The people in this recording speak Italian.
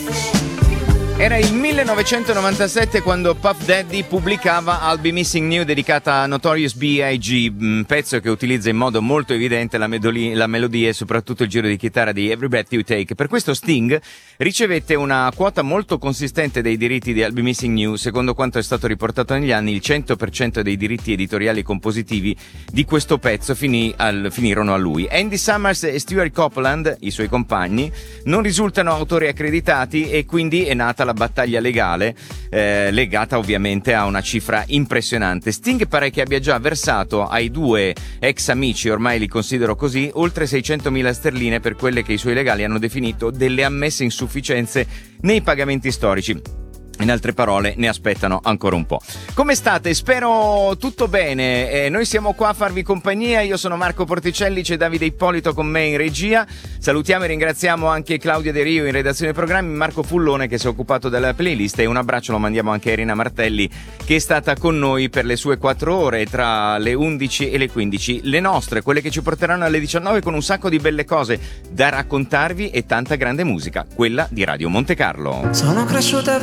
Era il 1997 quando Puff Daddy pubblicava I'll Be Missing You, dedicata a Notorious B.I.G., un pezzo che utilizza in modo molto evidente la melodia e soprattutto il giro di chitarra di Every Breath You Take. Per questo Sting ricevette una quota molto consistente dei diritti di I'll Be Missing You. Secondo quanto è stato riportato negli anni, il 100% dei diritti editoriali e compositivi di questo pezzo finirono a lui. Andy Summers e Stuart Copeland, i suoi compagni, non risultano autori accreditati e quindi è nata la battaglia legale, legata ovviamente a una cifra impressionante. Sting pare che abbia già versato ai due ex amici, ormai li considero così, oltre 600.000 sterline per quelle che i suoi legali hanno definito delle ammesse insufficienze nei pagamenti storici. In altre parole, ne aspettano ancora un po'. Come state? Spero tutto bene. Noi siamo qua a farvi compagnia. Io sono Marco Porticelli, c'è Davide Ippolito con me in regia. Salutiamo e ringraziamo anche Claudia De Rio in redazione programmi, Marco Fullone che si è occupato della playlist, e un abbraccio lo mandiamo anche a Irina Martelli che è stata con noi per le sue 4 ore tra le 11 e le 15. Le nostre, quelle che ci porteranno alle 19 con un sacco di belle cose da raccontarvi e tanta grande musica, quella di Radio Monte Carlo. Sono cresciuta